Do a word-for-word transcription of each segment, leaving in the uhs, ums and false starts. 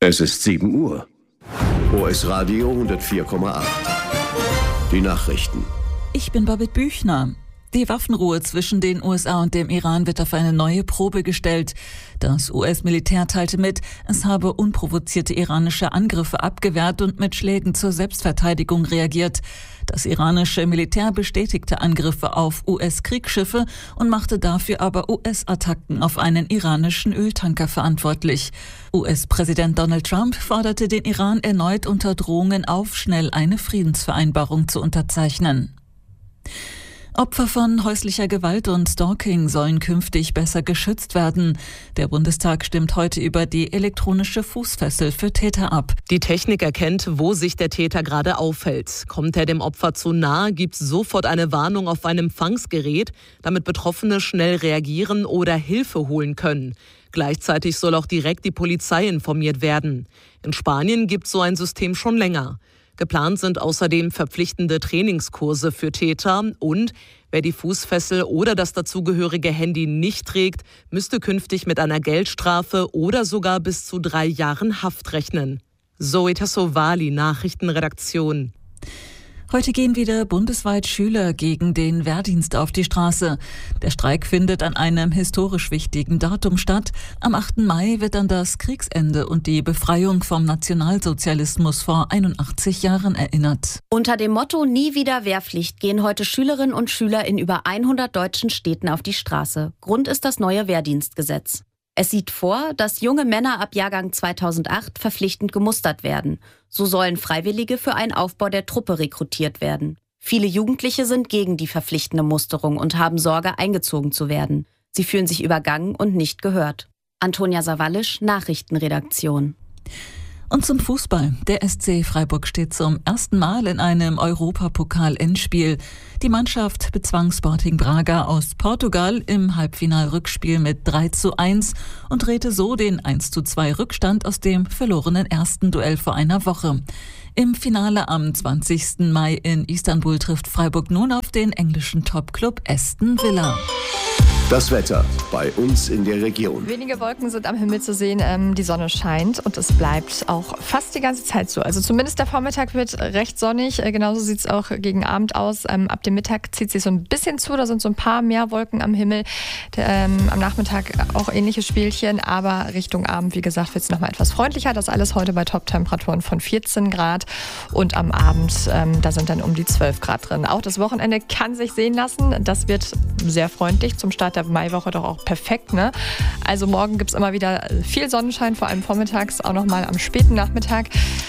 Es ist sieben Uhr. O S Radio hundertvier Komma acht. Die Nachrichten. Ich bin Babette Büchner. Die Waffenruhe zwischen den U S A und dem Iran wird auf eine neue Probe gestellt. Das U S-Militär teilte mit, es habe unprovozierte iranische Angriffe abgewehrt und mit Schlägen zur Selbstverteidigung reagiert. Das iranische Militär bestätigte Angriffe auf U S-Kriegsschiffe und machte dafür aber U S-Attacken auf einen iranischen Öltanker verantwortlich. U S-Präsident Donald Trump forderte den Iran erneut unter Drohungen auf, schnell eine Friedensvereinbarung zu unterzeichnen. Opfer von häuslicher Gewalt und Stalking sollen künftig besser geschützt werden. Der Bundestag stimmt heute über die elektronische Fußfessel für Täter ab. Die Technik erkennt, wo sich der Täter gerade aufhält. Kommt er dem Opfer zu nahe, gibt es sofort eine Warnung auf ein Empfangsgerät, damit Betroffene schnell reagieren oder Hilfe holen können. Gleichzeitig soll auch direkt die Polizei informiert werden. In Spanien gibt es so ein System schon länger. Geplant sind außerdem verpflichtende Trainingskurse für Täter und wer die Fußfessel oder das dazugehörige Handy nicht trägt, müsste künftig mit einer Geldstrafe oder sogar bis zu drei Jahren Haft rechnen. Zoe Tassovali, Nachrichtenredaktion. Heute gehen wieder bundesweit Schüler gegen den Wehrdienst auf die Straße. Der Streik findet an einem historisch wichtigen Datum statt. Am achten Mai wird an das Kriegsende und die Befreiung vom Nationalsozialismus vor einundachtzig Jahren erinnert. Unter dem Motto Nie wieder Wehrpflicht gehen heute Schülerinnen und Schüler in über hundert deutschen Städten auf die Straße. Grund ist das neue Wehrdienstgesetz. Es sieht vor, dass junge Männer ab Jahrgang zweitausendacht verpflichtend gemustert werden. So sollen Freiwillige für einen Aufbau der Truppe rekrutiert werden. Viele Jugendliche sind gegen die verpflichtende Musterung und haben Sorge, eingezogen zu werden. Sie fühlen sich übergangen und nicht gehört. Antonia Sawallisch, Nachrichtenredaktion. Und zum Fußball. Der S C Freiburg steht zum ersten Mal in einem Europapokal-Endspiel. Die Mannschaft bezwang Sporting Braga aus Portugal im Halbfinal-Rückspiel mit drei zu eins und drehte so den eins zu zwei Rückstand aus dem verlorenen ersten Duell vor einer Woche. Im Finale am zwanzigsten Mai in Istanbul trifft Freiburg nun auf den englischen Topclub Aston Villa. Das Wetter bei uns in der Region. Wenige Wolken sind am Himmel zu sehen, ähm, die Sonne scheint und es bleibt auch fast die ganze Zeit so. Also zumindest der Vormittag wird recht sonnig, äh, genauso sieht es auch gegen Abend aus. Ähm, ab dem Mittag zieht sich so ein bisschen zu, da sind so ein paar mehr Wolken am Himmel. Der, ähm, am Nachmittag auch ähnliche Spielchen, aber Richtung Abend, wie gesagt, wird es nochmal etwas freundlicher. Das alles heute bei Top-Temperaturen von vierzehn Grad und am Abend, ähm, da sind dann um die zwölf Grad drin. Auch das Wochenende kann sich sehen lassen, das wird sehr freundlich, zum Start der Maiwoche doch auch perfekt, ne? Also morgen gibt es immer wieder viel Sonnenschein, vor allem vormittags, auch nochmal am späten Nachmittag.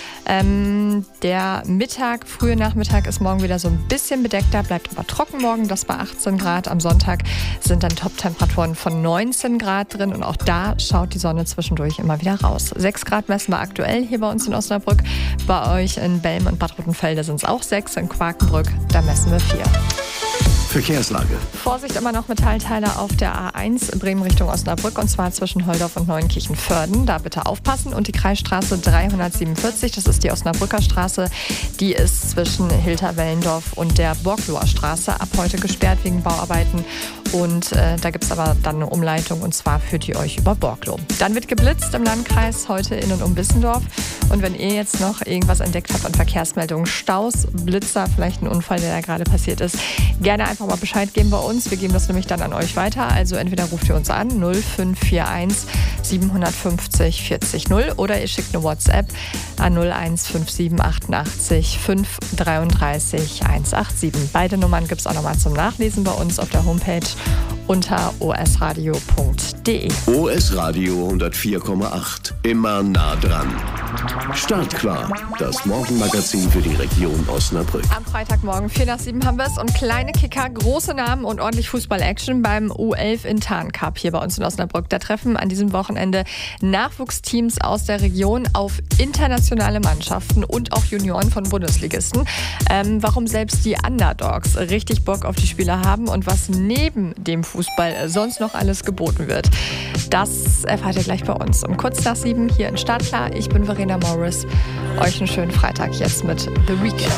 Ähm, der Mittag, frühe Nachmittag ist morgen wieder so ein bisschen bedeckter, bleibt aber trocken morgen, das bei achtzehn Grad. Am Sonntag sind dann Top-Temperaturen von neunzehn Grad drin und auch da schaut die Sonne zwischendurch immer wieder raus. sechs Grad messen wir aktuell hier bei uns in Osnabrück. Bei euch in Belm und Bad Rotenfelde sind es auch sechs, in Quakenbrück, da messen wir vier. Verkehrslage. Vorsicht immer noch mit Teilteiler auf der A eins Bremen Richtung Osnabrück und zwar zwischen Holdorf und Neunkirchen-Vörden. Da bitte aufpassen. Und die Kreisstraße dreihundertsiebenundvierzig, das ist die Osnabrücker Straße, die ist zwischen Hilter-Wellendorf und der Borgloer Straße ab heute gesperrt wegen Bauarbeiten. Und äh, da gibt es aber dann eine Umleitung und zwar führt die euch über Borglow. Dann wird geblitzt im Landkreis heute in und um Bissendorf. Und wenn ihr jetzt noch irgendwas entdeckt habt an Verkehrsmeldungen, Staus, Blitzer, vielleicht ein Unfall, der da gerade passiert ist, gerne einfach mal Bescheid geben bei uns. Wir geben das nämlich dann an euch weiter. Also entweder ruft ihr uns an null fünf vier eins siebenhundertfünfzig vierzig null oder ihr schickt eine WhatsApp an null eins fünf sieben achtundachtzig fünf dreiunddreißig hundertsiebenundachtzig. Beide Nummern gibt es auch nochmal zum Nachlesen bei uns auf der Homepage unter o s radio punkt d e. O S Radio hundertvier Komma acht. Immer nah dran. Startklar. Das Morgenmagazin für die Region Osnabrück. Am Freitagmorgen vier nach sieben haben wir es und kleine Kicker, große Namen und ordentlich Fußball-Action beim U elf Intern Cup hier bei uns in Osnabrück. Da treffen an diesem Wochenende Nachwuchsteams aus der Region auf internationale Mannschaften und auch Junioren von Bundesligisten. Ähm, warum selbst die Underdogs richtig Bock auf die Spieler haben und was neben dem Fußball sonst noch alles geboten wird, das erfahrt ihr gleich bei uns. Um kurz nach sieben hier in Startklar. Ich bin Verena Morris. Euch einen schönen Freitag jetzt mit The Weeknd.